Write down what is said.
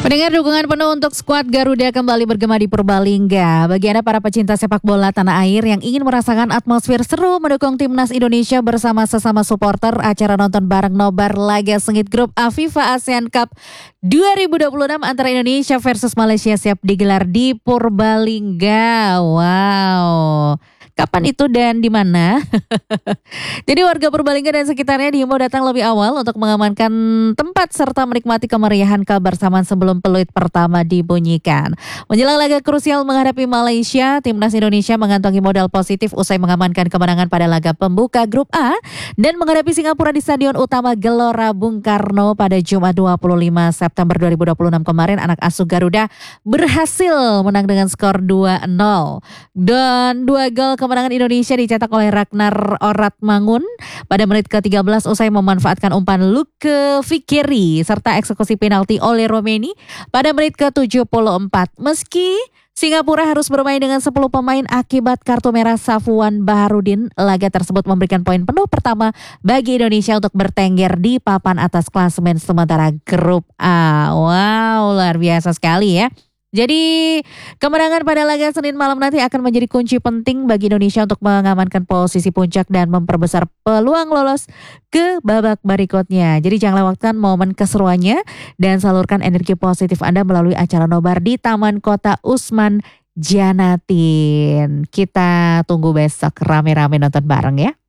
Pendengar, dukungan penuh untuk skuad Garuda kembali bergema di Purbalingga. Bagi Anda para pecinta sepak bola tanah air yang ingin merasakan atmosfer seru mendukung timnas Indonesia bersama sesama supporter, acara nonton bareng nobar laga sengit grup A FIFA ASEAN Cup 2026 antara Indonesia versus Malaysia siap digelar di Purbalingga. Wow. Kapan itu dan di mana? Jadi warga Purbalingga dan sekitarnya diimbau datang lebih awal untuk mengamankan tempat serta menikmati kemeriahan kebersamaan sebelum peluit pertama dibunyikan. Menjelang laga krusial menghadapi Malaysia, timnas Indonesia mengantongi modal positif usai mengamankan kemenangan pada laga pembuka grup A dan menghadapi Singapura di Stadion Utama Gelora Bung Karno pada Jumat 25 September 2026 kemarin. Anak asuh Garuda berhasil menang dengan skor 2-0 dan 2 gol kemenangan Indonesia dicetak oleh Ragnar Oratmangun pada menit ke-13 usai memanfaatkan umpan Luke Fikiri serta eksekusi penalti oleh Romeni pada menit ke-74. Meski Singapura harus bermain dengan 10 pemain akibat kartu merah Safwan Baharudin, laga tersebut memberikan poin penuh pertama bagi Indonesia untuk bertengger di papan atas klasemen sementara grup A. Wow, luar biasa sekali ya. Jadi kemenangan pada laga Senin malam nanti akan menjadi kunci penting bagi Indonesia untuk mengamankan posisi puncak dan memperbesar peluang lolos ke babak berikutnya. Jadi jangan lewatkan momen keseruannya dan salurkan energi positif Anda melalui acara nobar di Taman Kota Usman Janatin. Kita tunggu besok rame-rame nonton bareng ya.